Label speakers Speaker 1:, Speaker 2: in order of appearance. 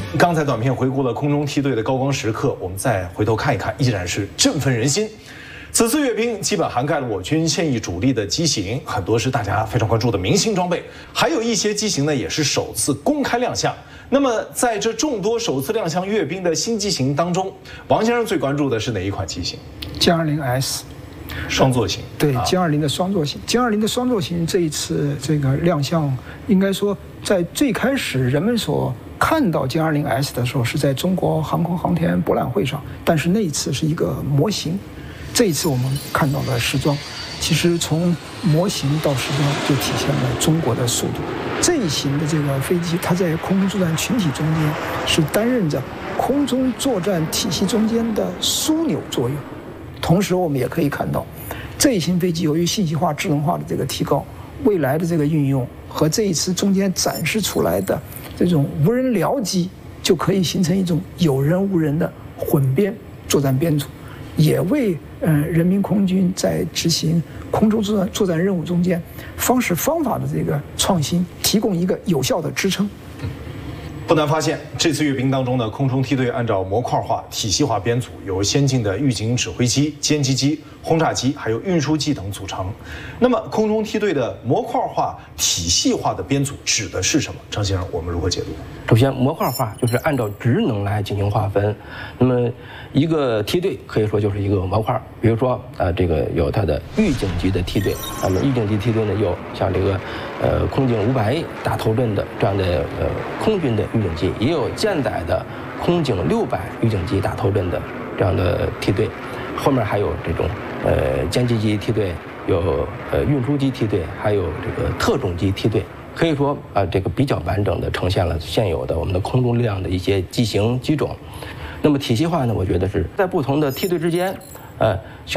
Speaker 1: 刚才短片回顾了空中梯队的高光时刻，我们再回头看一看，依然是振奋人心。此次阅兵基本涵盖了我军现役主力的机型，很多是大家非常关注的明星装备，还有一些机型呢也是首次公开亮相。那么在这众多首次亮相阅兵的新机型当中，王先生最关注的是哪一款机型
Speaker 2: 歼20S。
Speaker 1: 双座型，
Speaker 2: 对歼20的双座型，歼20的双座型这一次这个亮相，应该说在最开始人们所看到歼20S的时候是在中国航空航天博览会上，但是那一次是一个模型，这一次我们看到了实装。其实从模型到实装就体现了中国的速度。这一型的这个飞机，它在空中作战群体中间是担任着空中作战体系中间的枢纽作用。同时，我们也可以看到，这一型飞机由于信息化、智能化的这个提高，未来的这个运用和这一次中间展示出来的这种无人僚机，就可以形成一种有人无人的混编作战编组，也为人民空军在执行空中作战任务中间方式方法的这个创新提供一个有效的支撑。
Speaker 1: 不难发现，这次阅兵当中呢，空中梯队按照模块化、体系化编组，由先进的预警指挥机、歼击机、轰炸机，还有运输机等组成。那么，空中梯队的模块化、体系化的编组指的是什么？张先生，我们如何解读？
Speaker 3: 首先，模块化就是按照职能来进行划分。那么，一个梯队可以说就是一个模块。比如说，这个有它的预警级的梯队。那么，预警级梯队呢，有像这个空警500A 打头阵的这样的空军的预警机，也有舰载的空警600预警机打头阵的这样的梯队。后面还有这种歼击机梯队，有运输机梯队，还有这个特种机梯队。可以说这个比较完整的呈现了现有的我们的空中力量的一些机型机种。那么体系化呢，我觉得是在不同的梯队之间，形